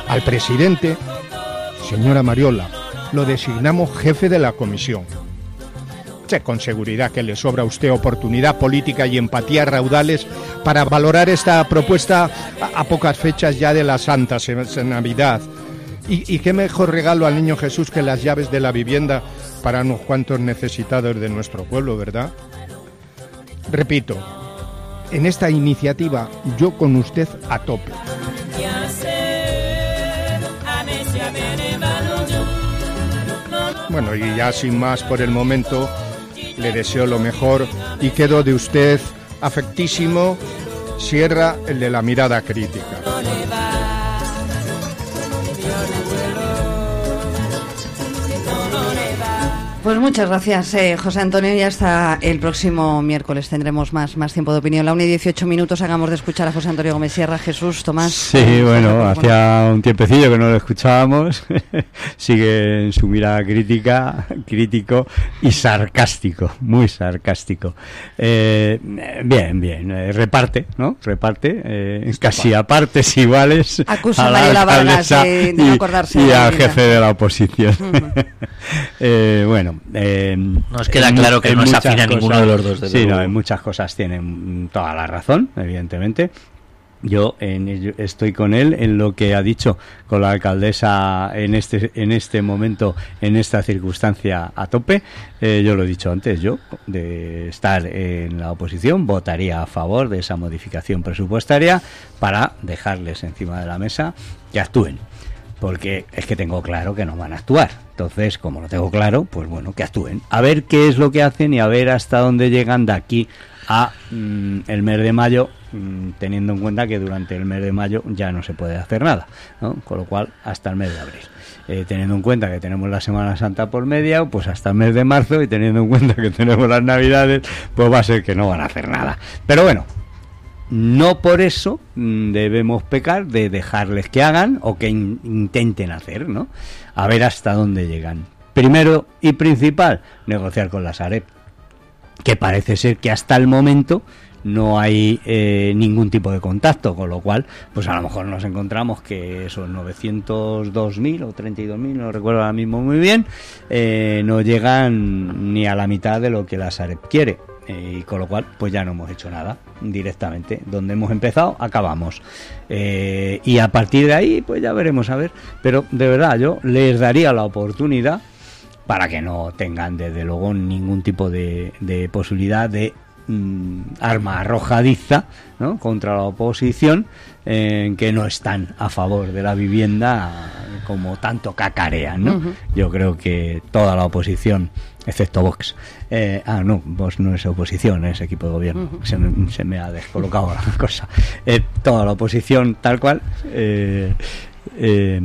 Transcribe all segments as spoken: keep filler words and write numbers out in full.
Al presidente, señora Mariola, lo designamos jefe de la comisión. Sé con seguridad que le sobra a usted oportunidad política y empatía raudales para valorar esta propuesta a, a pocas fechas ya de la Santa Navidad. Y, y qué mejor regalo al Niño Jesús que las llaves de la vivienda para unos cuantos necesitados de nuestro pueblo, ¿verdad? Repito, en esta iniciativa yo con usted a tope. Bueno, y ya sin más por el momento, le deseo lo mejor y quedo de usted afectísimo, Sierra, el de la mirada crítica. Pues muchas gracias, eh, José Antonio, y hasta el próximo miércoles tendremos más, más tiempo de opinión. La una y dieciocho minutos, hagamos de escuchar a José Antonio Gómez Sierra. Jesús, Tomás. Sí, bueno, hacía un tiempecillo que no lo escuchábamos. Sigue en su mirada crítica, crítico y sarcástico, muy sarcástico. Eh, bien, bien, eh, reparte, ¿no? Reparte, eh, casi a partes iguales. Acusa a Mariola Vargas de no acordarse. Y, y al jefe de la oposición. Uh-huh. eh, bueno. Eh, Nos queda claro que no es afín a ninguno de los dos. Sí, no, en muchas cosas tienen toda la razón, evidentemente. Yo en, estoy con él en lo que ha dicho con la alcaldesa en este en este momento, en esta circunstancia a tope. Eh, yo lo he dicho antes, yo de estar en la oposición votaría a favor de esa modificación presupuestaria para dejarles encima de la mesa que actúen. Porque es que tengo claro que no van a actuar. Entonces, como lo tengo claro, pues bueno, que actúen. A ver qué es lo que hacen y a ver hasta dónde llegan de aquí a mmm, el mes de mayo, mmm, teniendo en cuenta que durante el mes de mayo ya no se puede hacer nada, ¿no? Con lo cual, hasta el mes de abril. Eh, teniendo en cuenta que tenemos la Semana Santa por media, pues hasta el mes de marzo, y teniendo en cuenta que tenemos las Navidades, pues va a ser que no van a hacer nada. Pero bueno, no por eso debemos pecar de dejarles que hagan o que in- intenten hacer, ¿no? A ver hasta dónde llegan. Primero y principal, negociar con la Sareb, que parece ser que hasta el momento no hay eh, ningún tipo de contacto, con lo cual, pues a lo mejor nos encontramos que esos novecientos dos mil o treinta y dos mil, no recuerdo ahora mismo muy bien, eh, no llegan ni a la mitad de lo que la Sareb quiere. Y con lo cual pues ya no hemos hecho nada directamente. Donde hemos empezado acabamos, eh, y a partir de ahí pues ya veremos, a ver. Pero de verdad yo les daría la oportunidad para que no tengan desde luego ningún tipo de, de posibilidad de mm, arma arrojadiza, ¿no?, contra la oposición, en eh, que no están a favor de la vivienda como tanto cacarean, ¿no? Uh-huh. Yo creo que toda la oposición, excepto Vox, eh, ah no, Vox no es oposición, es equipo de gobierno, uh-huh. se, me, se me ha descolocado la cosa, eh, toda la oposición tal cual, eh, eh,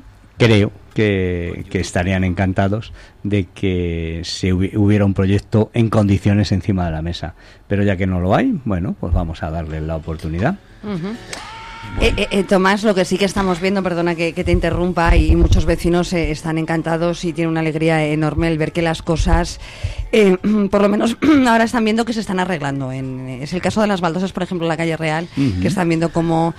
creo que, que estarían encantados de que se hubiera un proyecto en condiciones encima de la mesa, pero ya que no lo hay, bueno, pues vamos a darle la oportunidad. Uh-huh. Bueno. Eh, eh, Tomás, lo que sí que estamos viendo, perdona que, que te interrumpa, y muchos vecinos eh, están encantados y tienen una alegría enorme el ver que las cosas, eh, por lo menos ahora están viendo que se están arreglando. En, es el caso de las baldosas, por ejemplo, en la calle Real, uh-huh. que están viendo cómo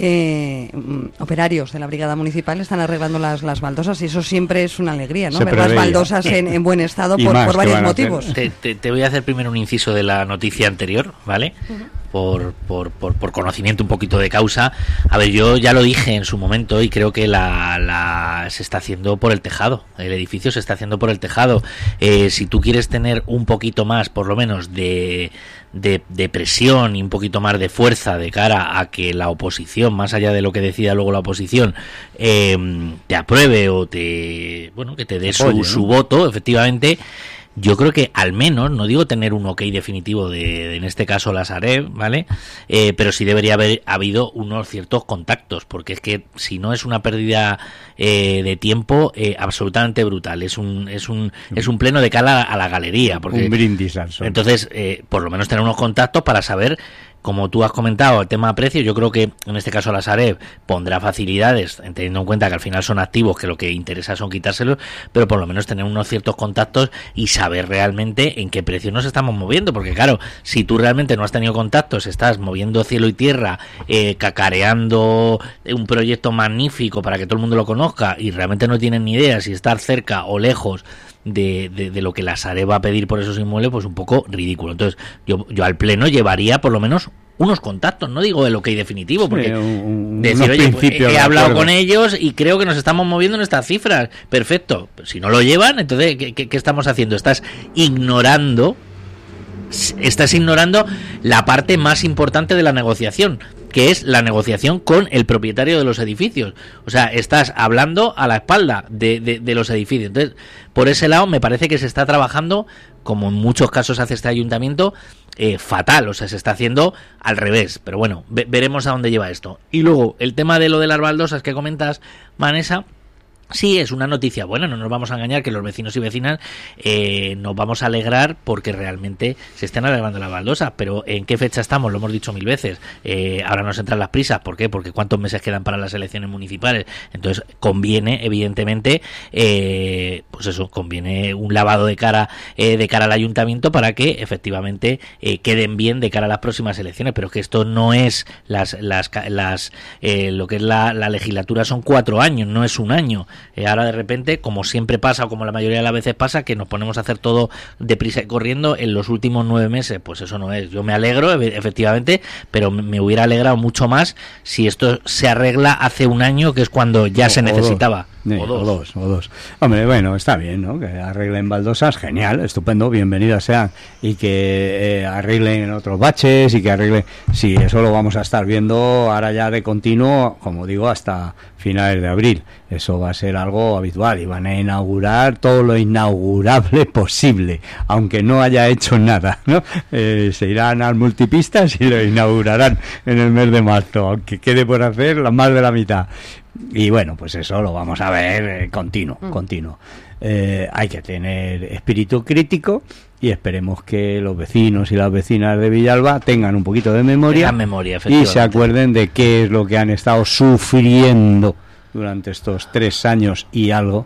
eh, operarios de la brigada municipal están arreglando las, las baldosas, y eso siempre es una alegría, ¿no? Ver las baldosas en, en buen estado por, por varios motivos. Te, te, te voy a hacer primero un inciso de la noticia anterior, ¿vale? Uh-huh. Por, por, por, por conocimiento un poquito de causa. A ver, yo ya lo dije en su momento y creo que la, la se está haciendo por el tejado. El edificio se está haciendo por el tejado. Eh, si tú quieres tener un poquito más, por lo menos, de, de, de presión y un poquito más de fuerza de cara a que la oposición, más allá de lo que decida luego la oposición, eh, te apruebe o te, bueno, que te dé su, ¿no? su voto, efectivamente. Yo creo que al menos, no digo tener un ok definitivo de, de en este caso la Sareb, ¿vale? Eh, pero sí debería haber habido unos ciertos contactos, porque es que si no es una pérdida eh, de tiempo eh, absolutamente brutal. Es un es un es un pleno de cara a la galería, porque un brindis al sol. Entonces, eh, por lo menos tener unos contactos para saber como tú has comentado, el tema de precio, yo creo que en este caso la Sareb pondrá facilidades, teniendo en cuenta que al final son activos, que lo que interesa son quitárselos, pero por lo menos tener unos ciertos contactos y saber realmente en qué precio nos estamos moviendo, porque claro, si tú realmente no has tenido contactos, estás moviendo cielo y tierra, eh, cacareando un proyecto magnífico para que todo el mundo lo conozca y realmente no tienes ni idea si estar cerca o lejos De, de, de lo que la Sareb va a pedir por esos inmuebles, pues un poco ridículo. Entonces yo, yo al pleno llevaría por lo menos unos contactos, no digo el ok definitivo, porque sí, un, decir, oye, pues, he, he hablado con ellos y creo que nos estamos moviendo en estas cifras, perfecto. Si no lo llevan, entonces ¿qué, qué, qué estamos haciendo? Estás ignorando estás ignorando la parte más importante de la negociación, que es la negociación con el propietario de los edificios. O sea, estás hablando a la espalda de, de, de los edificios. Entonces, por ese lado me parece que se está trabajando, como en muchos casos hace este ayuntamiento, eh, fatal. O sea, se está haciendo al revés. Pero bueno, ve, veremos a dónde lleva esto. Y luego, el tema de lo de las baldosas que comentas, Vanessa, sí, es una noticia buena, no nos vamos a engañar que los vecinos y vecinas eh, nos vamos a alegrar porque realmente se estén alegrando las baldosas, pero ¿en qué fecha estamos? Lo hemos dicho mil veces, eh, ahora nos entran las prisas, ¿por qué? Porque ¿cuántos meses quedan para las elecciones municipales? Entonces conviene, evidentemente, eh, pues eso, conviene un lavado de cara eh, de cara al ayuntamiento para que efectivamente eh, queden bien de cara a las próximas elecciones, pero que esto no es las, las, las eh, lo que es la, la legislatura son cuatro años, no es un año. Eh, ahora de repente, como siempre pasa o como la mayoría de las veces pasa, que nos ponemos a hacer todo deprisa y corriendo en los últimos nueve meses, pues eso no es. Yo me alegro, efectivamente, pero me hubiera alegrado mucho más si esto se arregla hace un año, que es cuando ya o, se necesitaba. Sí, o, dos. o dos, o dos. Hombre, bueno, está bien, ¿no? Que arreglen baldosas, genial, estupendo, bienvenidas sean, y que eh, arreglen otros baches y que arreglen, sí, eso lo vamos a estar viendo ahora ya de continuo, como digo, hasta finales de abril. Eso va a ser algo habitual y van a inaugurar todo lo inaugurable posible, aunque no haya hecho nada, ¿no? Eh, se irán al multipistas y lo inaugurarán en el mes de marzo, aunque quede por hacer la más de la mitad. Y bueno, pues eso lo vamos a ver eh, continuo, mm. continuo. Eh, hay que tener espíritu crítico y esperemos que los vecinos y las vecinas de Villalba tengan un poquito de memoria, memoria y se acuerden de qué es lo que han estado sufriendo durante estos tres años y algo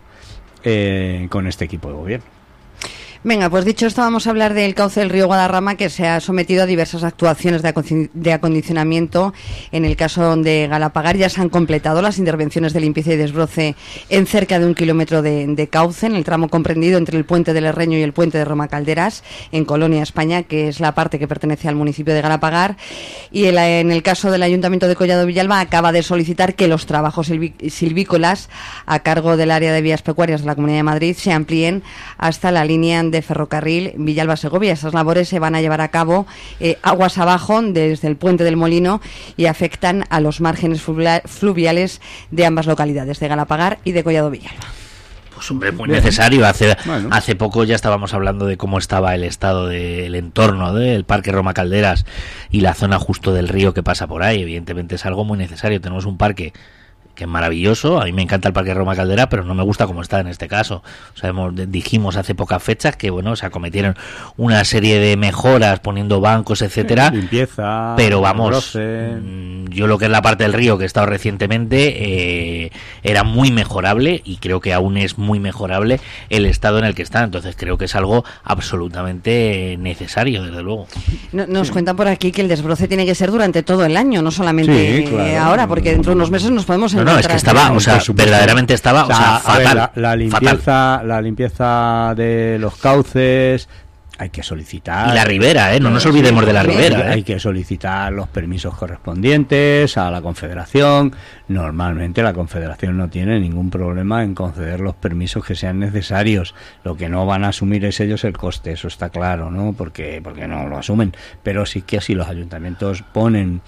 eh, con este equipo de gobierno. Venga, pues dicho esto, vamos a hablar del cauce del río Guadarrama, que se ha sometido a diversas actuaciones de, acon- de acondicionamiento. En el caso de Galapagar ya se han completado las intervenciones de limpieza y desbroce en cerca de un kilómetro de, de cauce, en el tramo comprendido entre el puente del Herreño y el puente de Roma Calderas, en Colonia, España, que es la parte que pertenece al municipio de Galapagar. Y el, en el caso del Ayuntamiento de Collado Villalba, acaba de solicitar que los trabajos silví- silvícolas a cargo del área de vías pecuarias de la Comunidad de Madrid se amplíen hasta la línea de ferrocarril Villalba-Segovia. Estas labores se van a llevar a cabo eh, aguas abajo desde el puente del Molino y afectan a los márgenes fluviales de ambas localidades, de Galapagar y de Collado Villalba. Pues hombre, muy necesario. Hace bueno. hace poco ya estábamos hablando de cómo estaba el estado del entorno del Parque Roma Calderas y la zona justo del río que pasa por ahí. Evidentemente es algo muy necesario. Tenemos un parque que es maravilloso, a mí me encanta el Parque Roma Caldera, pero no me gusta cómo está en este caso. O sea, hemos, dijimos hace pocas fechas que, bueno, se acometieron una serie de mejoras poniendo bancos, etcétera. Limpieza, pero vamos, mmm, yo lo que es la parte del río que he estado recientemente eh, era muy mejorable y creo que aún es muy mejorable el estado en el que está. Entonces creo que es algo absolutamente necesario, desde luego. No, nos sí. cuentan por aquí que el desbroce tiene que ser durante todo el año, no solamente sí, claro. eh, ahora, porque dentro de unos meses nos podemos No, no, es que estaba, o sea, verdaderamente estaba, o sea, o sea fatal. Ver, la, la limpieza, fatal. la limpieza de los cauces, hay que solicitar. Y la ribera, ¿eh? No nos olvidemos sí, de la ribera. ¿eh? Hay que solicitar los permisos correspondientes a la Confederación. Normalmente la Confederación no tiene ningún problema en conceder los permisos que sean necesarios. Lo que no van a asumir es ellos el coste, eso está claro, ¿no? Porque porque no lo asumen. Pero sí que si los ayuntamientos ponen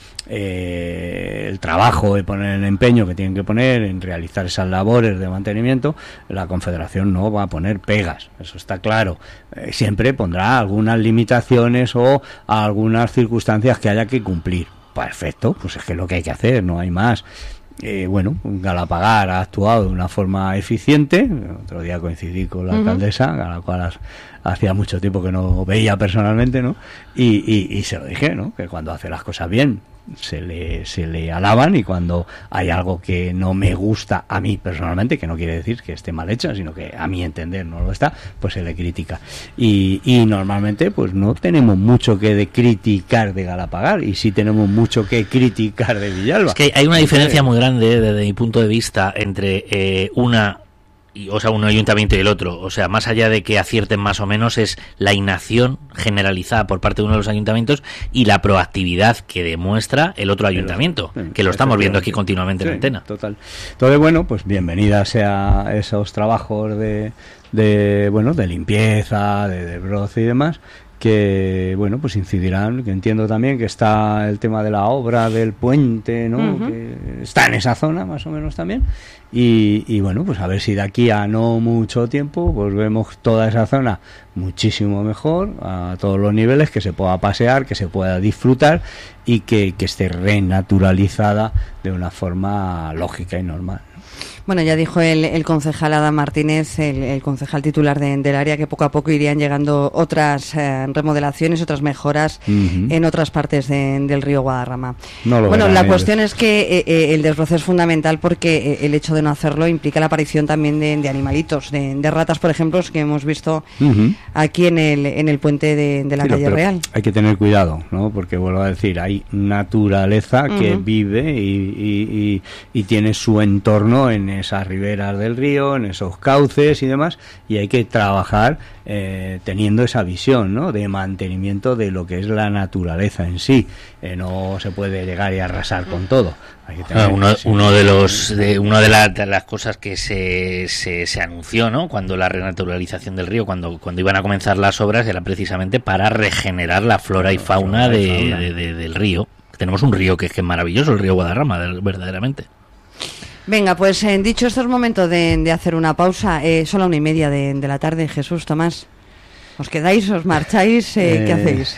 eh, el trabajo y ponen el empeño que tienen que poner en realizar esas labores de mantenimiento, la Confederación no va a poner pegas, eso está claro. Eh, siempre pondrá algunas limitaciones o algunas circunstancias que haya que cumplir. Perfecto, pues es que es lo que hay que hacer, no hay más. Eh, bueno, Galapagar ha actuado de una forma eficiente. Otro día coincidí con la uh-huh. alcaldesa. Galapagar hacía mucho tiempo que no veía personalmente, ¿no? Y, y, y se lo dije, ¿no? Que cuando hace las cosas bien se le, se le alaban, y cuando hay algo que no me gusta a mí personalmente, que no quiere decir que esté mal hecho, sino que a mi entender no lo está, pues se le critica. Y, y normalmente pues no tenemos mucho que de criticar de Galapagar, y sí tenemos mucho que criticar de Villalba. Es que hay una diferencia muy grande desde mi punto de vista entre eh, una y, o sea, un ayuntamiento y el otro. O sea, más allá de que acierten más o menos, es la inacción generalizada por parte de uno de los ayuntamientos y la proactividad que demuestra el otro ayuntamiento, Pero, que lo estamos viendo aquí continuamente sí, en antena. Total. Entonces, bueno, pues bienvenida sea esos trabajos de, de bueno, de limpieza, de, de broce y demás, que bueno, pues incidirán, que entiendo también que está el tema de la obra del puente, ¿no? Uh-huh. Que está en esa zona más o menos también, y, y bueno, pues a ver si de aquí a no mucho tiempo pues vemos toda esa zona muchísimo mejor, a todos los niveles, que se pueda pasear, que se pueda disfrutar y que, que esté renaturalizada de una forma lógica y normal. Bueno, ya dijo el, el concejal Adam Martínez, el, el concejal titular de, del área, que poco a poco irían llegando otras eh, remodelaciones, otras mejoras uh-huh. en otras partes de, del río Guadarrama. No bueno, la ellos. cuestión es que eh, el desbroce es fundamental, porque eh, el hecho de no hacerlo implica la aparición también de, de animalitos, de, de ratas, por ejemplo, que hemos visto uh-huh. aquí en el, en el puente de, de la sí, calle Real. Hay que tener cuidado, ¿no? Porque vuelvo a decir, hay naturaleza uh-huh. que vive y, y, y, y tiene su entorno en esas riberas del río, en esos cauces y demás, y hay que trabajar eh, teniendo esa visión, ¿no? De mantenimiento de lo que es la naturaleza en sí. Eh, no se puede llegar y arrasar con todo. Hay que tener, ah, uno, sí, uno de los de, una de, la, de las cosas que se, se, se anunció, ¿no? Cuando la renaturalización del río, cuando cuando iban a comenzar las obras, era precisamente para regenerar la flora y fauna, de, fauna. De, de, del río. Tenemos un río que es que es maravilloso, el río Guadarrama, verdaderamente. Venga, pues eh, dicho esto, es momento de, de hacer una pausa. Eh, son la una y media de, de la tarde. Jesús, Tomás, ¿os quedáis, os marcháis? Eh, eh, ¿Qué hacéis?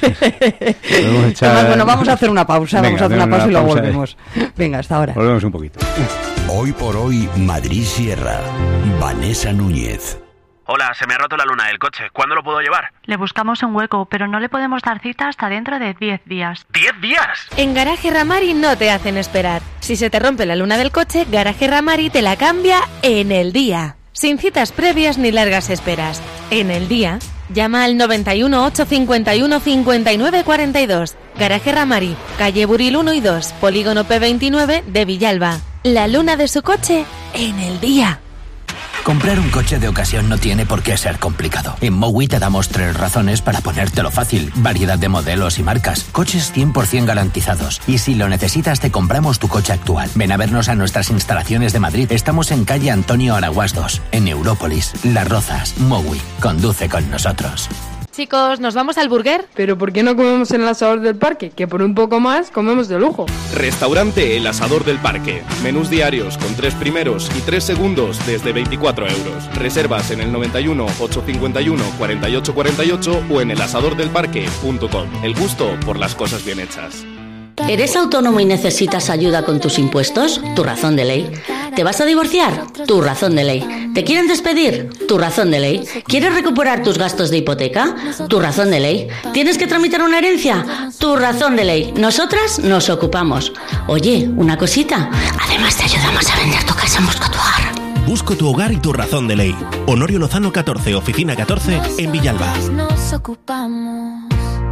Echar... Tomás, bueno, vamos a hacer una pausa. Venga, vamos a hacer una pausa y luego volvemos. De... Venga, hasta ahora. Volvemos un poquito. Hoy por hoy, Madrid Sierra. Vanessa Núñez. Hola, se me ha roto la luna del coche. ¿Cuándo lo puedo llevar? Le buscamos un hueco, pero no le podemos dar cita hasta dentro de diez días. ¿diez días? En Garaje Ramari no te hacen esperar. Si se te rompe la luna del coche, Garaje Ramari te la cambia en el día. Sin citas previas ni largas esperas. En el día, llama al noventa y uno, ochocientos cincuenta y uno, cincuenta y nueve cuarenta y dos. Garaje Ramari, calle Buril uno y dos, polígono P veintinueve de Villalba. La luna de su coche en el día. Comprar un coche de ocasión no tiene por qué ser complicado. En Mowi te damos tres razones para ponértelo fácil. Variedad de modelos y marcas. Coches cien por ciento garantizados. Y si lo necesitas, te compramos tu coche actual. Ven a vernos a nuestras instalaciones de Madrid. Estamos en calle Antonio Araguás dos, en Európolis, Las Rozas. Mowi. Conduce con nosotros. Chicos, ¿nos vamos al burger? ¿Pero por qué no comemos en el asador del parque? Que por un poco más comemos de lujo. Restaurante El Asador del Parque. Menús diarios con tres primeros y tres segundos desde veinticuatro euros. Reservas en el noventa y uno, ochocientos cincuenta y uno, cuarenta y ocho cuarenta y ocho o en el asador del parque punto com. El gusto por las cosas bien hechas. ¿Eres autónomo y necesitas ayuda con tus impuestos? Tu razón de ley. ¿Te vas a divorciar? Tu razón de ley. ¿Te quieren despedir? Tu razón de ley. ¿Quieres recuperar tus gastos de hipoteca? Tu razón de ley. ¿Tienes que tramitar una herencia? Tu razón de ley. Nosotras nos ocupamos. Oye, una cosita. Además te ayudamos a vender tu casa en Busco tu Hogar. Busco tu hogar y tu razón de ley. Honorio Lozano catorce, oficina catorce, en Villalba. Nos ocupamos.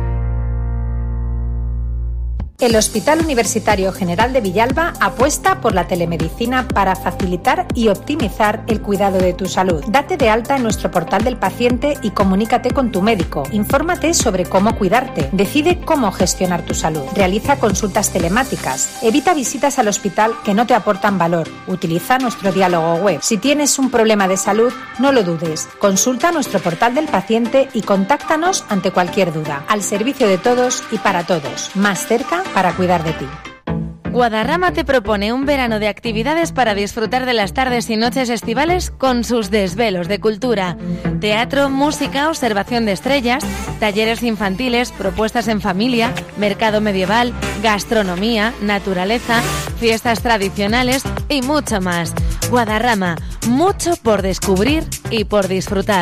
El Hospital Universitario General de Villalba apuesta por la telemedicina para facilitar y optimizar el cuidado de tu salud. Date de alta en nuestro portal del paciente y comunícate con tu médico. Infórmate sobre cómo cuidarte. Decide cómo gestionar tu salud. Realiza consultas telemáticas. Evita visitas al hospital que no te aportan valor. Utiliza nuestro diálogo web. Si tienes un problema de salud, no lo dudes. Consulta nuestro portal del paciente y contáctanos ante cualquier duda. Al servicio de todos y para todos. Más cerca para cuidar de ti. Guadarrama te propone un verano de actividades para disfrutar de las tardes y noches estivales con sus desvelos de cultura. Teatro, música, observación de estrellas, talleres infantiles, propuestas en familia, mercado medieval, gastronomía, naturaleza, fiestas tradicionales y mucho más. Guadarrama, mucho por descubrir y por disfrutar.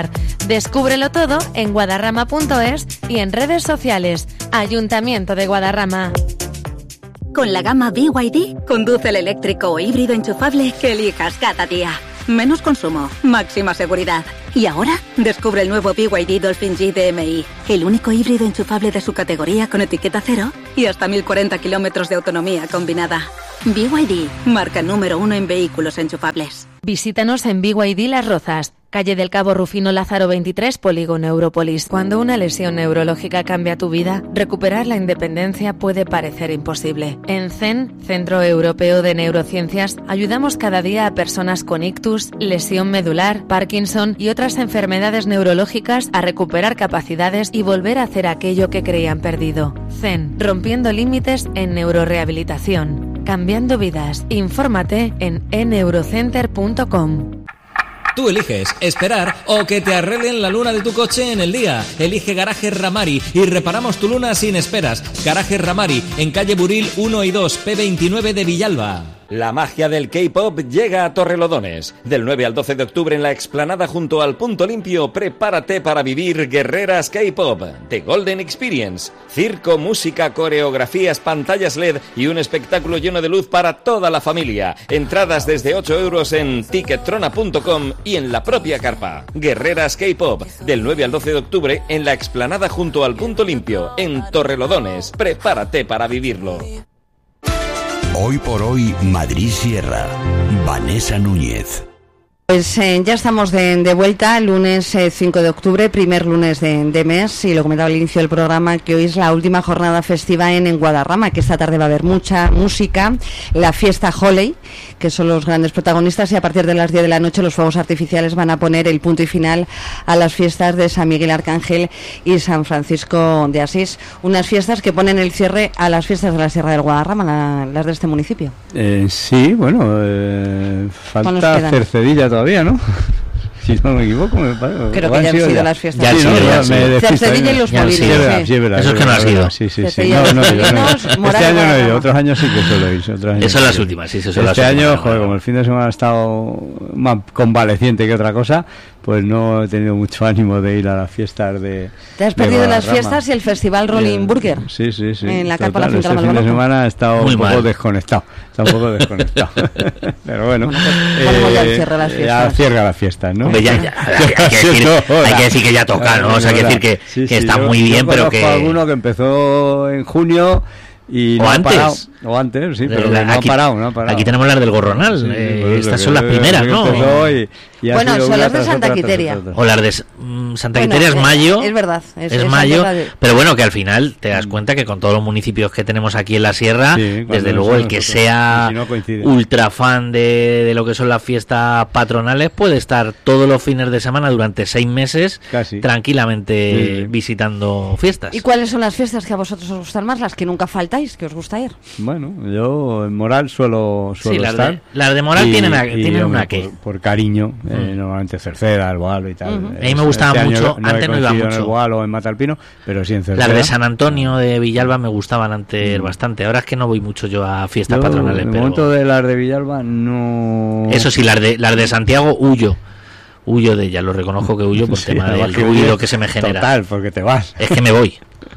Descúbrelo todo en guadarrama punto es y en redes sociales. Ayuntamiento de Guadarrama. Con la gama B Y D, conduce el eléctrico o híbrido enchufable que elijas cada día. Menos consumo, máxima seguridad. Y ahora, descubre el nuevo B Y D Dolphin G D M I, el único híbrido enchufable de su categoría con etiqueta cero y hasta mil cuarenta kilómetros de autonomía combinada. B Y D, marca número uno en vehículos enchufables. Visítanos en B Y D Las Rozas, calle del Cabo Rufino Lázaro veintitrés, Polígono Európolis. Cuando una lesión neurológica cambia tu vida, recuperar la independencia puede parecer imposible. En C E N, Centro Europeo de Neurociencias, ayudamos cada día a personas con ictus, lesión medular, Parkinson y otras enfermedades neurológicas a recuperar capacidades y volver a hacer aquello que creían perdido. C E N, rompiendo límites en neurorehabilitación. Cambiando vidas. Infórmate en e neurocenter punto com. Tú eliges esperar o que te arreglen la luna de tu coche en el día. Elige Garaje Ramari y reparamos tu luna sin esperas. Garaje Ramari, en calle Buril uno y dos, P veintinueve de Villalba. La magia del K-pop llega a Torrelodones. Del nueve al doce de octubre en la explanada junto al Punto Limpio, prepárate para vivir Guerreras K-pop, The Golden Experience. Circo, música, coreografías, pantallas L E D y un espectáculo lleno de luz para toda la familia. Entradas desde ocho euros en tickettrona punto com y en la propia carpa. Guerreras K-pop, del nueve al doce de octubre en la explanada junto al Punto Limpio, en Torrelodones. Prepárate para vivirlo. Hoy por hoy, Madrid Sierra. Vanessa Núñez. Pues eh, ya estamos de, de vuelta, lunes eh, cinco de octubre, primer lunes de, de mes, y lo comentaba al inicio del programa, que hoy es la última jornada festiva en, en Guadarrama, que esta tarde va a haber mucha música, la fiesta Holiday, que son los grandes protagonistas, y a partir de las diez de la noche los fuegos artificiales van a poner el punto y final a las fiestas de San Miguel Arcángel y San Francisco de Asís, unas fiestas que ponen el cierre a las fiestas de la Sierra del Guadarrama, la, las de este municipio. Eh, sí, bueno, eh, falta Cercedilla todavía, ¿no? Si no me equivoco, me parece. Creo que ya han sido ya las fiestas. Ya han sido, ya han sido. Cercedilla y los Molinos. Sí, es verdad. Eso es que no ha sido. Sí, sí, sí. No, no, yo no. Este año no he ido, otros años sí que suelo ir. Otros años eso son las últimas, sí, eso son este las año, últimas. joder, como el fin de semana ha estado más convaleciente que otra cosa, pues no he tenido mucho ánimo de ir a las fiestas de. Te has perdido las fiestas y el festival Rolling Burger. Sí, sí, sí. En la carpa Total, la finca este fin de semana he estado un poco desconectado. Está un poco desconectado. Pero bueno. Ponemos ya el cierre a las fiestas. Ya cierra las fiestas, ¿no? Hombre, ya, ya. Hay que, decir, hay que decir que ya toca, ¿no? O sea, hay que decir que, sí, que sí, está yo, muy bien, yo pero que. alguno que empezó en junio y o no antes. ha parado. O antes, sí, pero La, no aquí, ha parado, no ha parado. Aquí tenemos las del Gorronal. Sí, eh, eso, estas que son las primeras, ¿no? Y, y bueno, son las de Santa Quiteria. O las de mm, Santa bueno, Quiteria es mayo. Es verdad. Es, es es mayo. De... Pero bueno, que al final te das cuenta que con todos los municipios que tenemos aquí en la Sierra, sí, desde luego el que sea si no ultra fan de, de lo que son las fiestas patronales puede estar todos los fines de semana durante seis meses Casi. tranquilamente sí. visitando fiestas. ¿Y cuáles son las fiestas que a vosotros os gustan más? Las que nunca faltáis, que os gusta ir. Bueno, yo en Moral suelo, suelo sí, las estar. De, las de Moral y, tienen, a, y, tienen una que. Por, por cariño, mm. eh, normalmente Cerceda, el Boalo y tal. Uh-huh. A mí me gustaba este mucho, no antes no iba mucho. En el Boalo o en Matalpino, pero sí en Cerceda. Las de San Antonio de Villalba me gustaban antes mm. bastante. Ahora es que no voy mucho yo a fiestas yo, patronales. En el pero... momento de las de Villalba no. Eso sí, las de, las de Santiago huyo. Huyo de ellas, lo reconozco que huyo por sí, tema del ruido que se me genera. Total, porque te vas. Es que me voy.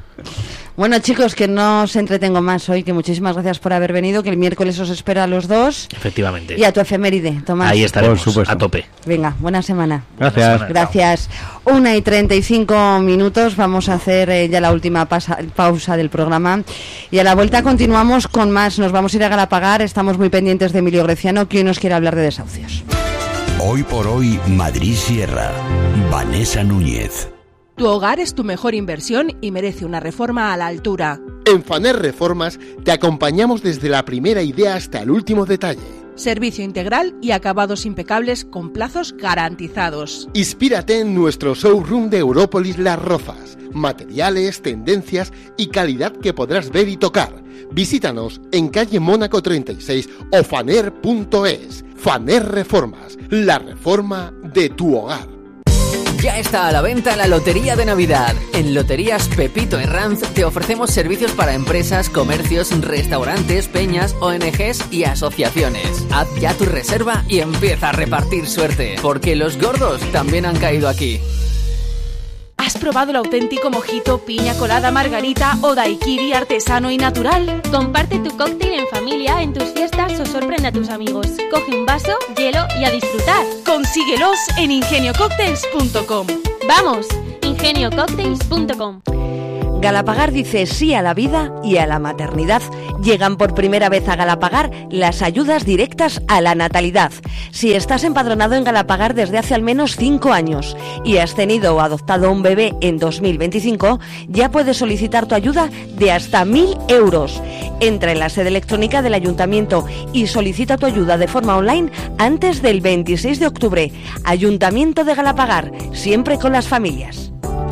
Bueno, chicos, que no os entretengo más hoy, que muchísimas gracias por haber venido, que el miércoles os espera a los dos. Efectivamente. Y a tu efeméride, Tomás. Ahí estaremos, a tope. Venga, buena semana. Gracias. Buena semana. Gracias. Una y treinta y cinco minutos, vamos a hacer eh, ya la última pasa, pausa del programa. Y a la vuelta continuamos con más, nos vamos a ir a Galapagar, estamos muy pendientes de Emilio Greciano, que hoy nos quiere hablar de desahucios. Hoy por hoy, Madrid Sierra. Vanessa Núñez. Tu hogar es tu mejor inversión y merece una reforma a la altura. En Faner Reformas te acompañamos desde la primera idea hasta el último detalle. Servicio integral y acabados impecables con plazos garantizados. Inspírate en nuestro showroom de Európolis Las Rozas. Materiales, tendencias y calidad que podrás ver y tocar. Visítanos en calle Mónaco treinta y seis o faner punto es. Faner Reformas, la reforma de tu hogar. Ya está a la venta la Lotería de Navidad. En Loterías Pepito Herranz te ofrecemos servicios para empresas, comercios, restaurantes, peñas, O N Ges y asociaciones. Haz ya tu reserva y empieza a repartir suerte, porque los gordos también han caído aquí. ¿Has probado el auténtico mojito, piña colada, margarita o daiquiri artesano y natural? Comparte tu cóctel en familia, en tus fiestas o sorprende a tus amigos. Coge un vaso, hielo y a disfrutar. Consíguelos en ingenio cocktails punto com. ¡Vamos! ingenio cocktails punto com. Galapagar dice sí a la vida y a la maternidad. Llegan por primera vez a Galapagar las ayudas directas a la natalidad. Si estás empadronado en Galapagar desde hace al menos cinco años y has tenido o adoptado un bebé en dos mil veinticinco, ya puedes solicitar tu ayuda de hasta mil euros. Entra en la sede electrónica del Ayuntamiento y solicita tu ayuda de forma online antes del veintiséis de octubre. Ayuntamiento de Galapagar, siempre con las familias.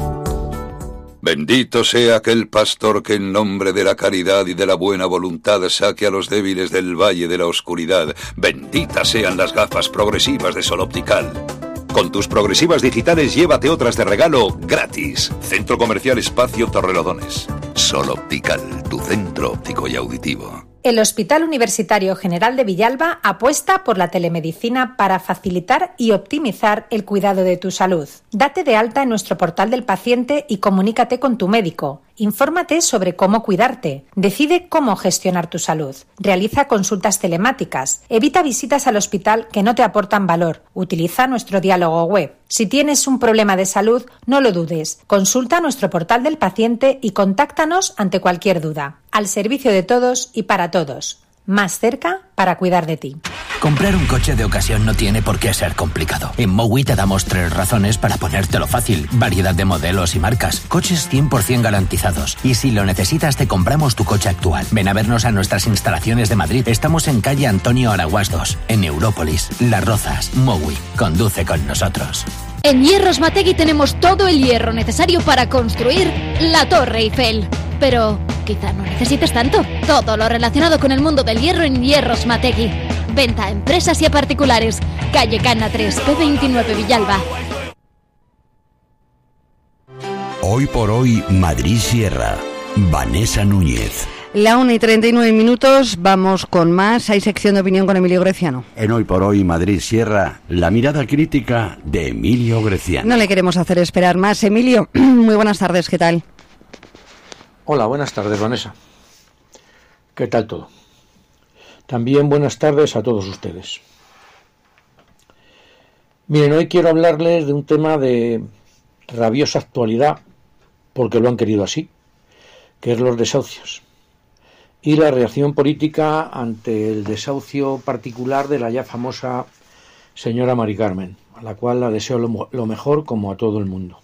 Bendito sea aquel pastor que en nombre de la caridad y de la buena voluntad saque a los débiles del valle de la oscuridad. Benditas sean las gafas progresivas de Sol Optical. Con tus progresivas digitales llévate otras de regalo gratis. Centro Comercial Espacio Torrelodones. Sol Optical, tu centro óptico y auditivo. El Hospital Universitario General de Villalba apuesta por la telemedicina para facilitar y optimizar el cuidado de tu salud. Date de alta en nuestro portal del paciente y comunícate con tu médico. Infórmate sobre cómo cuidarte. Decide cómo gestionar tu salud. Realiza consultas telemáticas. Evita visitas al hospital que no te aportan valor. Utiliza nuestro diálogo web. Si tienes un problema de salud, no lo dudes. Consulta nuestro portal del paciente y contáctanos ante cualquier duda. Al servicio de todos y para todos. Más cerca para cuidar de ti. Comprar un coche de ocasión no tiene por qué ser complicado. En Mowi te damos tres razones para ponértelo fácil. Variedad de modelos y marcas. Coches cien por ciento garantizados. Y si lo necesitas, te compramos tu coche actual. Ven a vernos a nuestras instalaciones de Madrid. Estamos en calle Antonio Araguás dos, en Európolis, Las Rozas. Mowi. Conduce con nosotros. En Hierros Mategui tenemos todo el hierro necesario para construir la Torre Eiffel. Pero quizá no necesites tanto. Todo lo relacionado con el mundo del hierro en Hierros Mategui. Venta a empresas y a particulares. Calle Cana tres, P veintinueve, Villalba. Hoy por hoy, Madrid Sierra. Vanessa Núñez. La una y treinta y nueve minutos, vamos con más. Hay sección de opinión con Emilio Greciano. En Hoy por Hoy, Madrid Sierra, la mirada crítica de Emilio Greciano. No le queremos hacer esperar más. Emilio, muy buenas tardes, ¿qué tal? Hola, buenas tardes, Vanessa. ¿Qué tal todo? También buenas tardes a todos ustedes. Miren, hoy quiero hablarles de un tema de rabiosa actualidad, porque lo han querido así, que es los desahucios. Y la reacción política ante el desahucio particular de la ya famosa señora Mari Carmen, a la cual la deseo lo, lo mejor como a todo el mundo.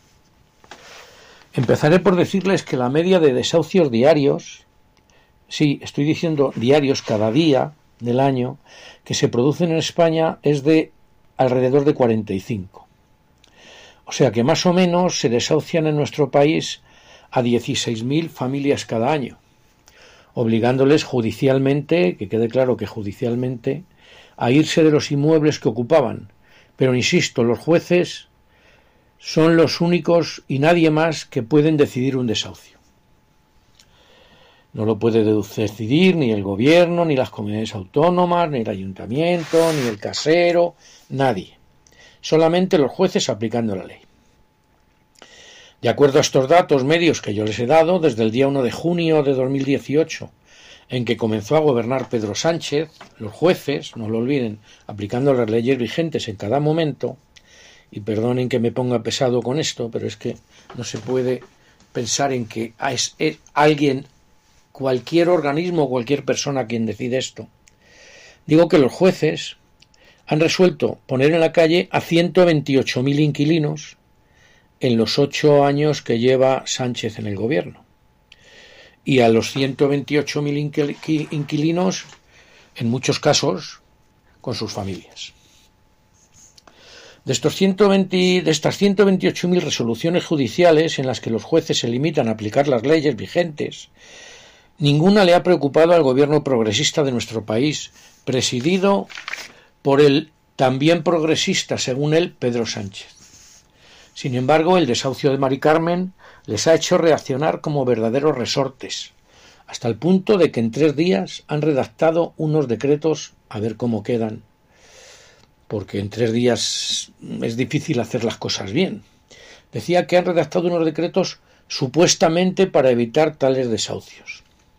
Empezaré por decirles que la media de desahucios diarios, sí, estoy diciendo diarios cada día del año, que se producen en España es de alrededor de cuarenta y cinco. O sea que más o menos se desahucian en nuestro país a dieciséis mil familias cada año, obligándoles judicialmente, que quede claro que judicialmente, a irse de los inmuebles que ocupaban. Pero insisto, los jueces son los únicos y nadie más que pueden decidir un desahucio. No lo puede decidir ni el gobierno, ni las comunidades autónomas, ni el ayuntamiento, ni el casero, nadie. Solamente los jueces aplicando la ley. De acuerdo a estos datos medios que yo les he dado, desde el día uno de junio de dos mil dieciocho, en que comenzó a gobernar Pedro Sánchez, los jueces, no lo olviden, aplicando las leyes vigentes en cada momento, y perdonen que me ponga pesado con esto, pero es que no se puede pensar en que es, es alguien, cualquier organismo o cualquier persona quien decide esto. Digo que los jueces han resuelto poner en la calle a ciento veintiocho mil inquilinos en los ocho años que lleva Sánchez en el gobierno. Y a los ciento veintiocho mil inquilinos, en muchos casos, con sus familias. De, estos ciento veinte, de estas ciento veintiocho mil resoluciones judiciales en las que los jueces se limitan a aplicar las leyes vigentes, ninguna le ha preocupado al gobierno progresista de nuestro país, presidido por el también progresista, según él, Pedro Sánchez. Sin embargo, el desahucio de Mari Carmen les ha hecho reaccionar como verdaderos resortes, hasta el punto de que en tres días han redactado unos decretos, a ver cómo quedan, porque en tres días es difícil hacer las cosas bien, decía que han redactado unos decretos supuestamente para evitar tales desahucios.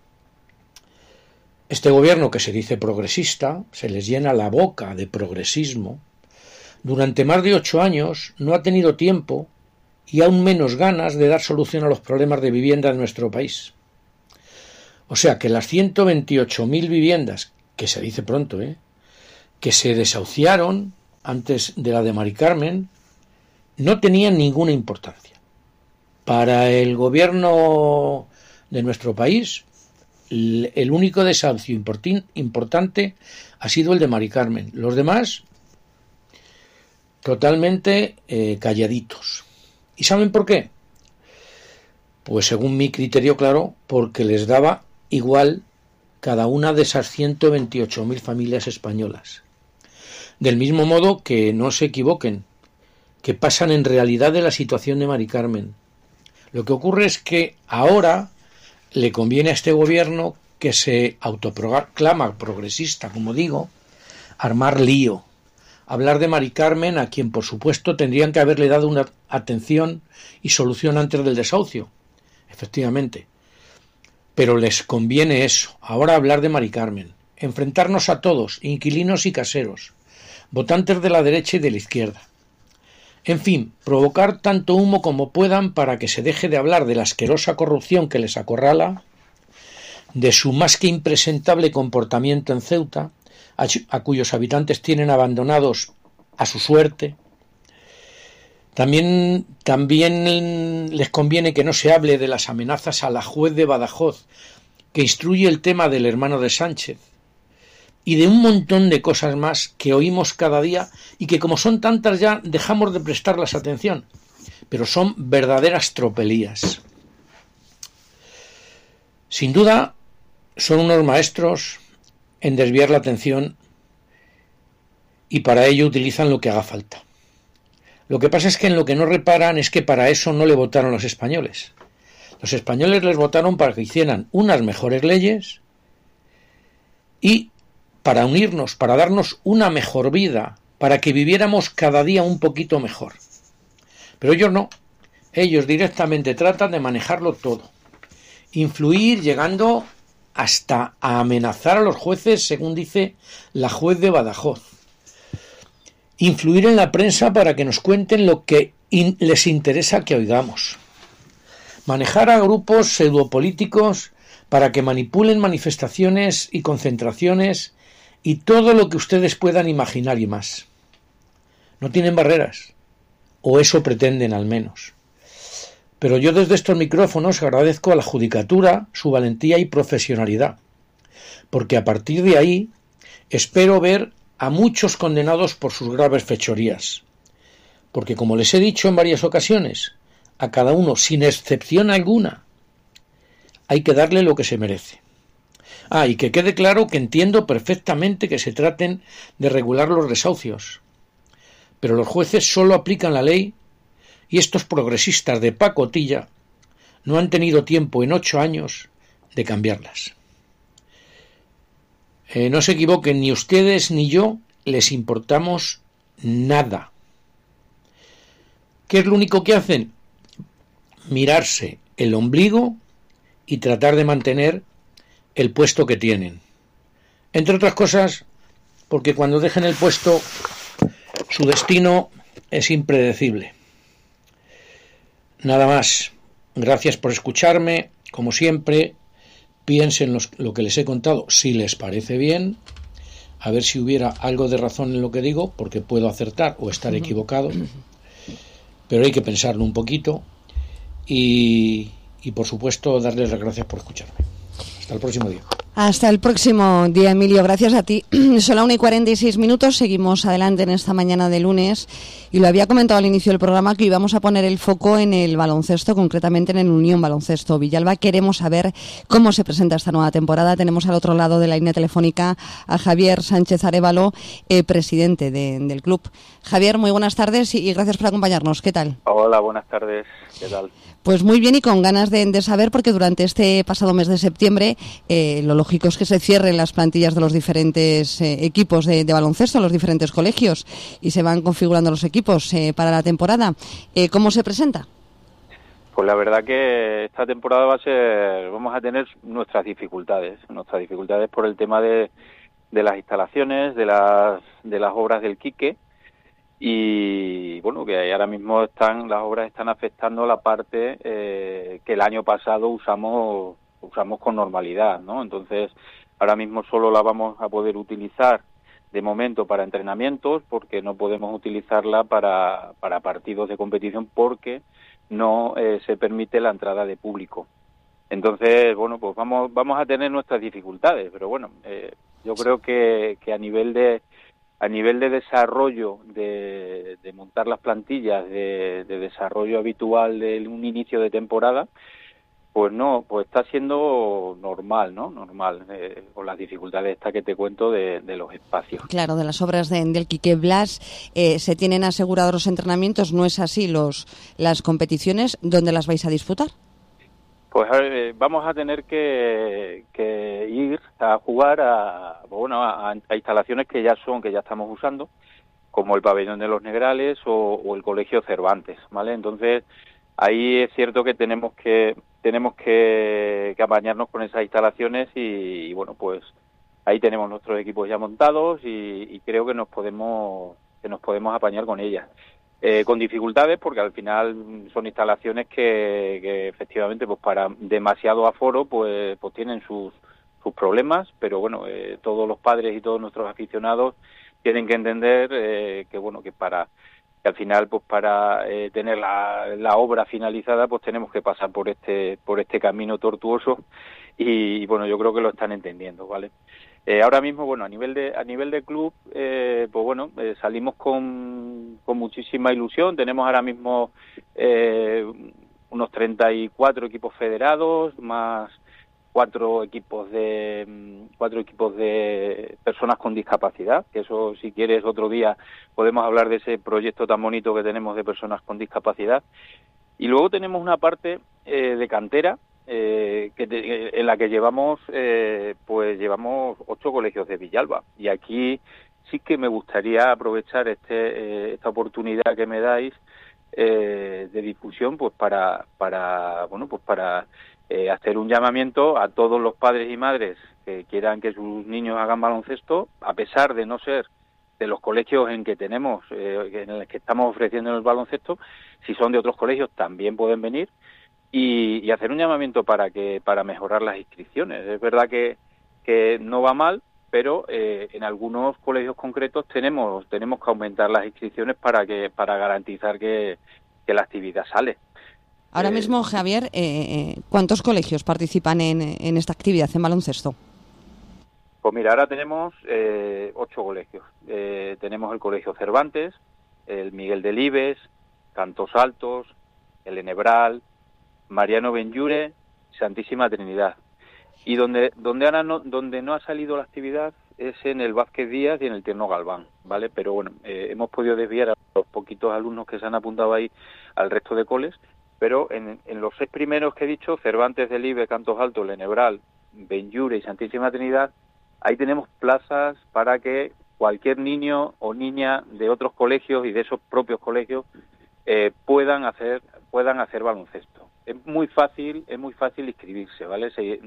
Este gobierno, que se dice progresista, se les llena la boca de progresismo, durante más de ocho años no ha tenido tiempo y aún menos ganas de dar solución a los problemas de vivienda en nuestro país. O sea que las ciento veintiocho mil viviendas, que se dice pronto, ¿eh? que se desahuciaron antes de la de Mari Carmen, no tenían ninguna importancia. Para el gobierno de nuestro país, el único desahucio importante ha sido el de Mari Carmen. Los demás, totalmente eh, calladitos. ¿Y saben por qué? Pues según mi criterio, claro, porque les daba igual cada una de esas ciento veintiocho mil familias españolas. Del mismo modo que no se equivoquen, que pasan en realidad de la situación de Mari Carmen. Lo que ocurre es que ahora le conviene a este gobierno, que se autoproclama progresista, como digo, armar lío, hablar de Mari Carmen, a quien por supuesto tendrían que haberle dado una atención y solución antes del desahucio, efectivamente. Pero les conviene eso, ahora hablar de Mari Carmen, enfrentarnos a todos, inquilinos y caseros, votantes de la derecha y de la izquierda. En fin, provocar tanto humo como puedan para que se deje de hablar de la asquerosa corrupción que les acorrala, de su más que impresentable comportamiento en Ceuta, a, a cuyos habitantes tienen abandonados a su suerte. También, también les conviene que no se hable de las amenazas a la juez de Badajoz, que instruye el tema del hermano de Sánchez, y de un montón de cosas más que oímos cada día y que, como son tantas, ya dejamos de prestarles atención, pero son verdaderas tropelías. Sin duda, son unos maestros en desviar la atención y para ello utilizan lo que haga falta. Lo que pasa es que en lo que no reparan es que para eso no le votaron los españoles. Los españoles les votaron para que hicieran unas mejores leyes y para unirnos, para darnos una mejor vida, para que viviéramos cada día un poquito mejor. Pero ellos no. Ellos directamente tratan de manejarlo todo. Influir llegando hasta a amenazar a los jueces, según dice la juez de Badajoz. Influir en la prensa para que nos cuenten lo que in- les interesa que oigamos. Manejar a grupos pseudopolíticos para que manipulen manifestaciones y concentraciones y todo lo que ustedes puedan imaginar y más. No tienen barreras, o eso pretenden al menos. Pero yo desde estos micrófonos agradezco a la judicatura su valentía y profesionalidad, porque a partir de ahí espero ver a muchos condenados por sus graves fechorías, porque como les he dicho en varias ocasiones, a cada uno, sin excepción alguna, hay que darle lo que se merece. Ah, y que quede claro que entiendo perfectamente que se traten de regular los desahucios, pero los jueces solo aplican la ley y estos progresistas de pacotilla no han tenido tiempo en ocho años de cambiarlas. Eh, no se equivoquen, ni ustedes ni yo les importamos nada. ¿Qué es lo único que hacen? Mirarse el ombligo y tratar de mantener el puesto que tienen. Entre otras cosas, porque cuando dejen el puesto, su destino es impredecible. Nada más. Gracias por escucharme. Como siempre, piensen los, lo que les he contado, si les parece bien, a ver si hubiera algo de razón en lo que digo, porque puedo acertar o estar equivocado, pero hay que pensarlo un poquito y, y por supuesto, darles las gracias por escucharme. Hasta el próximo día. Hasta el próximo día, Emilio. Gracias a ti. Son la una y cuarenta y seis minutos. Seguimos adelante en esta mañana de lunes. Y lo había comentado al inicio del programa que íbamos a poner el foco en el baloncesto, concretamente en el Unión Baloncesto Villalba. Queremos saber cómo se presenta esta nueva temporada. Tenemos al otro lado de la línea telefónica a Javier Sánchez Arévalo, eh, presidente de, del club. Javier, muy buenas tardes y, y gracias por acompañarnos. ¿Qué tal? Hola, buenas tardes. ¿Qué tal? Pues muy bien y con ganas de, de saber, porque durante este pasado mes de septiembre eh, lo lógico es que se cierren las plantillas de los diferentes eh, equipos de, de baloncesto, los diferentes colegios, y se van configurando los equipos eh, para la temporada. Eh, ¿Cómo se presenta? Pues la verdad que esta temporada va a ser, vamos a tener nuestras dificultades, nuestras dificultades por el tema de, de las instalaciones, de las de las obras del Quique, y bueno, que ahora mismo están las obras están afectando la parte eh, que el año pasado usamos usamos con normalidad, ¿no? Entonces, ahora mismo solo la vamos a poder utilizar de momento para entrenamientos, porque no podemos utilizarla para para partidos de competición, porque no eh, se permite la entrada de público. Entonces, bueno, pues vamos vamos a tener nuestras dificultades, pero bueno, eh, yo creo que, que a nivel de a nivel de desarrollo de, de montar las plantillas, de, de desarrollo habitual de un inicio de temporada, pues no, pues está siendo normal, ¿no? Normal, eh, con las dificultades estas que te cuento de, de los espacios. Claro, de las obras de, del Quique Blas, eh, se tienen asegurados los entrenamientos, ¿no es así? Los las competiciones, ¿dónde las vais a disputar? Pues eh, vamos a tener que, que ir a jugar a, bueno, a, a instalaciones que ya son, que ya estamos usando, como el Pabellón de los Negrales o, o el Colegio Cervantes, ¿vale? Entonces, ahí es cierto que tenemos que tenemos que, que apañarnos con esas instalaciones y, y bueno, pues ahí tenemos nuestros equipos ya montados y, y creo que nos podemos que nos podemos apañar con ellas. Eh, con dificultades, porque al final son instalaciones que, que efectivamente pues para demasiado aforo pues pues tienen sus sus problemas, pero bueno, eh, todos los padres y todos nuestros aficionados tienen que entender eh, que bueno que para que al final pues para eh, tener la, la obra finalizada pues tenemos que pasar por este por este camino tortuoso y, y bueno, yo creo que lo están entendiendo, ¿vale? Eh, ahora mismo, bueno, a nivel de a nivel de club, eh, pues bueno, eh, salimos con, con muchísima ilusión. Tenemos ahora mismo eh, unos treinta y cuatro equipos federados, más cuatro equipos de cuatro equipos de personas con discapacidad, que eso, si quieres, otro día podemos hablar de ese proyecto tan bonito que tenemos de personas con discapacidad. Y luego tenemos una parte eh, de cantera, Eh, que te, en la que llevamos eh, pues llevamos ocho colegios de Villalba, y aquí sí que me gustaría aprovechar este eh, esta oportunidad que me dais eh, de difusión, pues para para bueno pues para eh, hacer un llamamiento a todos los padres y madres que quieran que sus niños hagan baloncesto, a pesar de no ser de los colegios en que tenemos eh, en los que estamos ofreciendo el baloncesto. Si son de otros colegios también pueden venir. Y, y hacer un llamamiento para que para mejorar las inscripciones. Es verdad que, que no va mal, pero eh, en algunos colegios concretos tenemos tenemos que aumentar las inscripciones para que para garantizar que, que la actividad sale. Ahora eh, mismo, Javier, eh, ¿cuántos colegios participan en, en esta actividad en baloncesto? Pues mira, ahora tenemos eh, ocho colegios. Eh, tenemos el Colegio Cervantes, el Miguel Delibes, Cantos Altos, el Enebral, Mariano Benlliure, Santísima Trinidad. Y donde donde ahora no donde no ha salido la actividad es en el Vázquez Díaz y en el Tierno Galván, ¿vale? Pero bueno, eh, hemos podido desviar a los poquitos alumnos que se han apuntado ahí al resto de coles, pero en, en los seis primeros que he dicho, Cervantes, Delibes, Cantos Altos, Lenebral, Benlliure y Santísima Trinidad, ahí tenemos plazas para que cualquier niño o niña de otros colegios y de esos propios colegios eh, puedan hacer puedan hacer baloncesto. Es muy fácil, es muy fácil inscribirse, ¿vale? Se,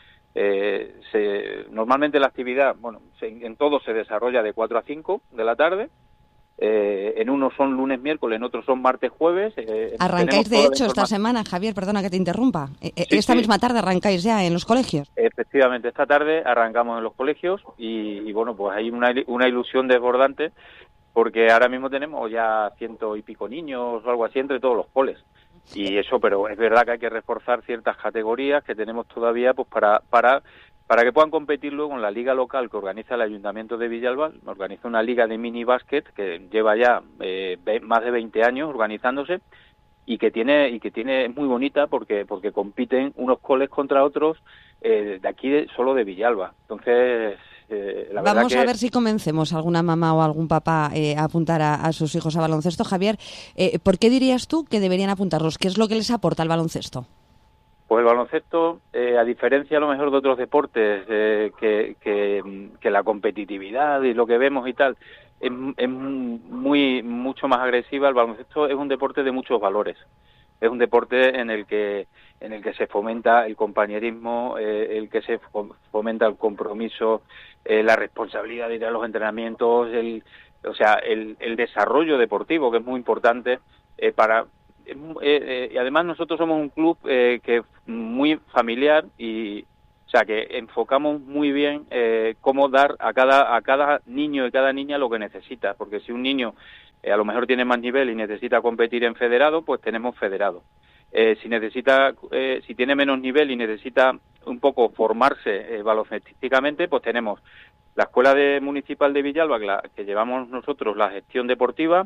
eh, se, normalmente la actividad, bueno, se, en todo se desarrolla de cuatro a cinco de la tarde. Eh, en unos son lunes, miércoles, en otros son martes, jueves. Eh, arrancáis, de hecho, esta semana, Javier, perdona que te interrumpa. Eh, sí, esta sí. misma tarde arrancáis ya en los colegios. Efectivamente, esta tarde arrancamos en los colegios y, y bueno, pues hay una, una ilusión desbordante porque ahora mismo tenemos ya ciento y pico niños o algo así entre todos los coles. Y eso, pero es verdad que hay que reforzar ciertas categorías que tenemos todavía pues para para para que puedan competir luego en la liga local que organiza el Ayuntamiento de Villalba. Organiza una liga de mini básquet que lleva ya eh, más de veinte años organizándose y que tiene y que tiene es muy bonita porque porque compiten unos coles contra otros eh, de aquí de, solo de Villalba. Entonces Eh, la Vamos que... a ver si convencemos a alguna mamá o algún papá eh, a apuntar a, a sus hijos a baloncesto. Javier, eh, ¿por qué dirías tú que deberían apuntarlos? ¿Qué es lo que les aporta el baloncesto? Pues el baloncesto, eh, a diferencia a lo mejor de otros deportes, eh, que, que, que la competitividad y lo que vemos y tal, es, es muy mucho más agresiva. El baloncesto es un deporte de muchos valores. Es un deporte en el que en el que se fomenta el compañerismo, eh, el que se fomenta el compromiso, eh, la responsabilidad de ir a los entrenamientos, el, o sea, el, el desarrollo deportivo, que es muy importante eh, para... Eh, eh, y además nosotros somos un club eh, que es muy familiar y, o sea, que enfocamos muy bien eh, cómo dar a cada a cada niño y cada niña lo que necesita, porque si un niño eh, a lo mejor tiene más nivel y necesita competir en federado, pues tenemos federado. Eh, si necesita, eh, si tiene menos nivel y necesita un poco formarse eh, baloncestísticamente, pues tenemos la Escuela de Municipal de Villalba, que, la, que llevamos nosotros la gestión deportiva,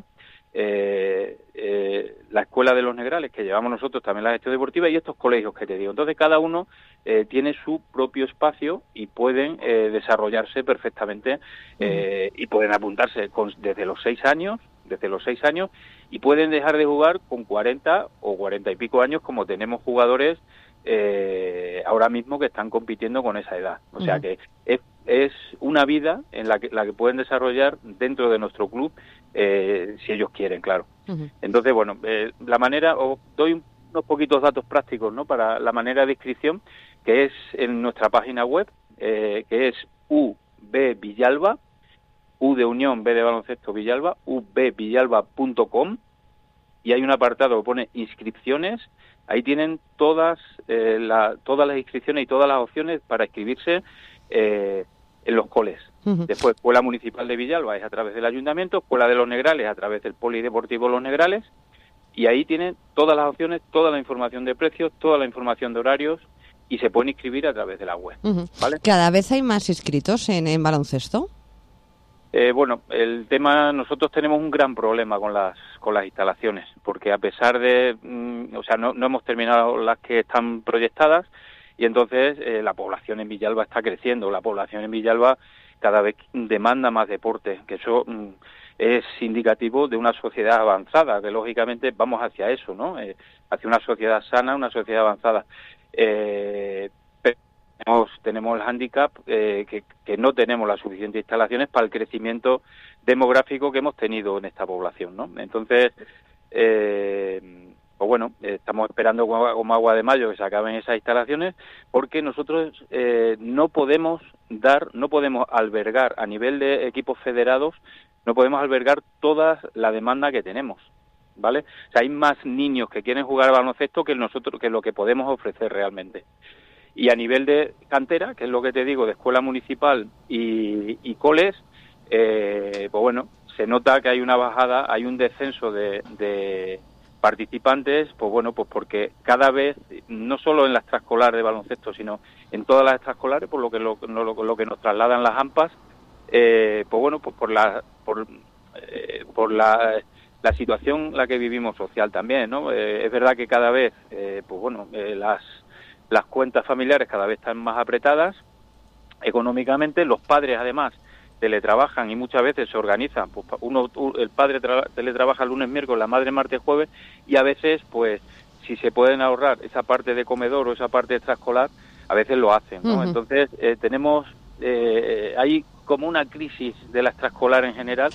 eh, eh, la Escuela de los Negrales, que llevamos nosotros también la gestión deportiva, y estos colegios que te digo. Entonces cada uno eh, tiene su propio espacio y pueden eh, desarrollarse perfectamente eh, y pueden apuntarse con, desde los seis años, desde los seis años, y pueden dejar de jugar con cuarenta o cuarenta y pico años, como tenemos jugadores eh, ahora mismo que están compitiendo con esa edad. O sea que es, es una vida en la que, la que pueden desarrollar dentro de nuestro club, eh, si ellos quieren, claro. Uh-huh. Entonces, bueno, eh, la manera, os doy unos poquitos datos prácticos, ¿no?, para la manera de inscripción, que es en nuestra página web, eh, que es U B Villalba, U de Unión, B de Baloncesto Villalba, u b villalba punto com, y hay un apartado que pone inscripciones. Ahí tienen todas eh, la, todas las inscripciones y todas las opciones para inscribirse eh, en los coles. Uh-huh. Después, Escuela Municipal de Villalba es a través del Ayuntamiento, Escuela de los Negrales a través del Polideportivo Los Negrales, y ahí tienen todas las opciones, toda la información de precios, toda la información de horarios, y se pueden inscribir a través de la web. Uh-huh. ¿Vale? ¿Cada vez hay más inscritos en, en baloncesto? Eh, bueno, el tema, nosotros tenemos un gran problema con las con las instalaciones, porque a pesar de, mm, o sea, no, no hemos terminado las que están proyectadas, y entonces eh, la población en Villalba está creciendo. La población en Villalba cada vez demanda más deporte, que eso mm, es indicativo de una sociedad avanzada, que lógicamente vamos hacia eso, ¿no? Eh, hacia una sociedad sana, una sociedad avanzada. Eh, Tenemos, tenemos el hándicap eh, que, que no tenemos las suficientes instalaciones para el crecimiento demográfico que hemos tenido en esta población, ¿no? Entonces, eh, pues bueno, eh, estamos esperando como, como agua de mayo que se acaben esas instalaciones, porque nosotros eh, no podemos dar, no podemos albergar a nivel de equipos federados, no podemos albergar toda la demanda que tenemos, ¿vale? O sea, hay más niños que quieren jugar al baloncesto que nosotros, que lo que podemos ofrecer realmente. Y a nivel de cantera, que es lo que te digo, de escuela municipal y, y coles, eh, pues bueno, se nota que hay una bajada, hay un descenso de, de participantes, pues bueno, pues porque cada vez, no solo en la extraescolar de baloncesto, sino en todas las extraescolares, por lo que lo, lo, lo que nos trasladan las AMPAs, eh, pues bueno, pues por la por, eh, por la, la situación en la que vivimos social también, ¿no? Eh, es verdad que cada vez, eh, pues bueno, eh, las Las cuentas familiares cada vez están más apretadas económicamente. Los padres, además, teletrabajan y muchas veces se organizan. Pues uno, el padre tra- teletrabaja lunes, miércoles, la madre martes, jueves, y a veces, pues, si se pueden ahorrar esa parte de comedor o esa parte extraescolar, a veces lo hacen, ¿no? Uh-huh. Entonces, eh, tenemos, eh, hay como una crisis de la extraescolar en general,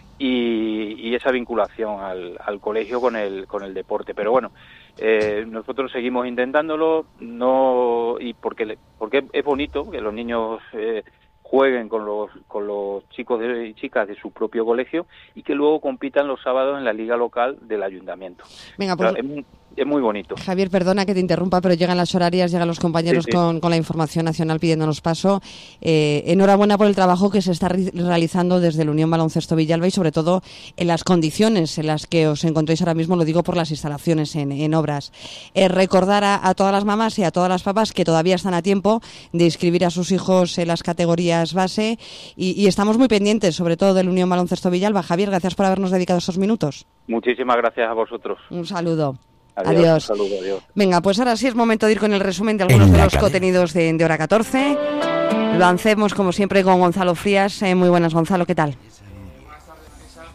y, y esa vinculación al, al colegio con el con el deporte. Pero bueno, eh, nosotros seguimos intentándolo, no y porque porque es bonito que los niños eh, jueguen con los con los chicos y chicas de su propio colegio y que luego compitan los sábados en la liga local del ayuntamiento. Venga, pues, es, muy, es muy bonito. Javier, perdona que te interrumpa, pero llegan las horarias, llegan los compañeros sí, sí. Con, con la información nacional pidiéndonos paso. Eh, enhorabuena por el trabajo que se está re- realizando desde la Unión Baloncesto Villalba y sobre todo en las condiciones en las que os encontráis ahora mismo, lo digo por las instalaciones en, en obras. Eh, recordar a, a todas las mamás y a todas las papás que todavía están a tiempo de inscribir a sus hijos en las categorías base y, y estamos muy pendientes sobre todo de la Unión Baloncesto Villalba. Javier, gracias por habernos dedicado estos minutos. Muchísimas gracias a vosotros. Un saludo. Adiós. Adiós. Un saludo, adiós. Venga, pues ahora sí es momento de ir con el resumen de algunos de los cadena. contenidos de, de Hora catorce. Lo hacemos como siempre con Gonzalo Frías. Eh, muy buenas, Gonzalo, ¿qué tal?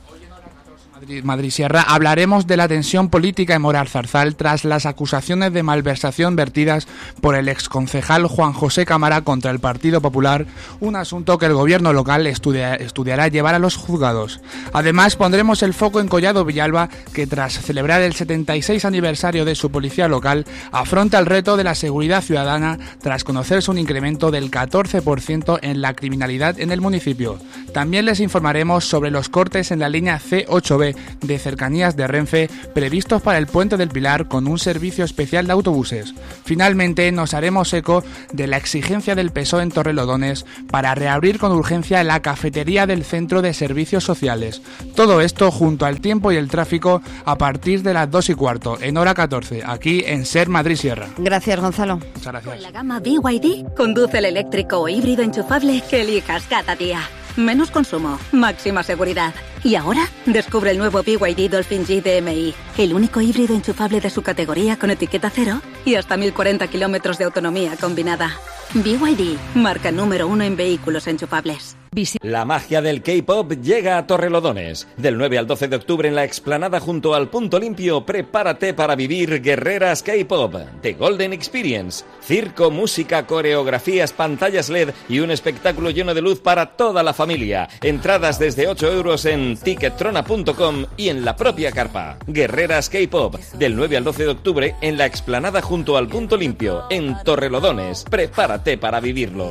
Madrid Sierra, hablaremos de la tensión política en Moralzarzal tras las acusaciones de malversación vertidas por el exconcejal Juan José Cámara contra el Partido Popular, un asunto que el gobierno local estudia, estudiará llevar a los juzgados. Además, pondremos el foco en Collado Villalba, que tras celebrar el setenta y seis aniversario de su policía local, afronta el reto de la seguridad ciudadana tras conocerse un incremento del catorce por ciento en la criminalidad en el municipio. También les informaremos sobre los cortes en la línea C ocho B de cercanías de Renfe previstos para el Puente del Pilar con un servicio especial de autobuses. Finalmente nos haremos eco de la exigencia del P S O E en Torrelodones para reabrir con urgencia la cafetería del Centro de Servicios Sociales. Todo esto junto al tiempo y el tráfico a partir de las dos y cuarto en hora catorce, aquí en Ser Madrid Sierra. Gracias, Gonzalo. Muchas gracias. Con la gama B Y D, conduce el eléctrico o híbrido enchufable que elijas cada día. Menos consumo, máxima seguridad. Y ahora, descubre el nuevo B Y D Dolphin G D M I, el único híbrido enchufable de su categoría con etiqueta cero y hasta mil cuarenta kilómetros de autonomía combinada. B Y D, marca número uno en vehículos enchufables. La magia del K-pop llega a Torrelodones. Del nueve al doce de octubre en la explanada junto al Punto Limpio, prepárate para vivir Guerreras K-pop, The Golden Experience. Circo, música, coreografías, pantallas L E D y un espectáculo lleno de luz para toda la familia. Entradas desde ocho euros en tickettrona punto com y en la propia carpa. Guerreras K-pop, del nueve al doce de octubre en la explanada junto al Punto Limpio, en Torrelodones. Prepárate para vivirlo.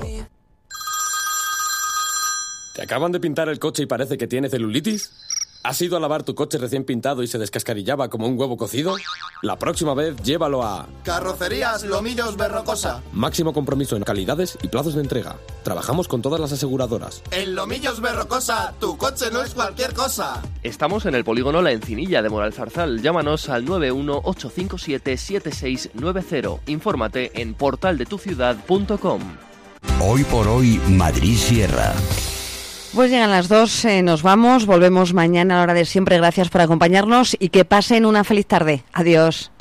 ¿Te acaban de pintar el coche y parece que tiene celulitis? ¿Has ido a lavar tu coche recién pintado y se descascarillaba como un huevo cocido? La próxima vez llévalo a... Carrocerías Lomillos Berrocosa. Máximo compromiso en calidades y plazos de entrega. Trabajamos con todas las aseguradoras. En Lomillos Berrocosa, tu coche no es cualquier cosa. Estamos en el polígono La Encinilla de Moralzarzal. Llámanos al nueve uno ocho cinco siete siete seis nueve cero. Infórmate en portal de tu ciudad punto com. Hoy por hoy, Madrid Sierra. Pues llegan las dos, eh, nos vamos, volvemos mañana a la hora de siempre. Gracias por acompañarnos y que pasen una feliz tarde. Adiós.